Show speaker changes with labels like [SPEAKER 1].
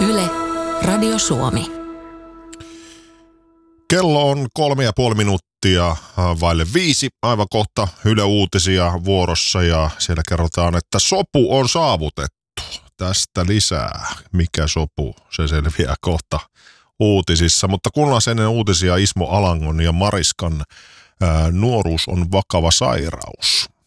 [SPEAKER 1] Yle, Radio Suomi.
[SPEAKER 2] Kello on 3,5 minuuttia vaille 5. Aivan kohta Yle Uutisia vuorossa ja siellä kerrotaan, että sopu on saavutettu. Tästä lisää. Mikä sopu? Se selviää kohta uutisissa. Mutta kuunnellaan ennen uutisia Ismo Alangon ja Mariskan nuoruus on vakava sairaus.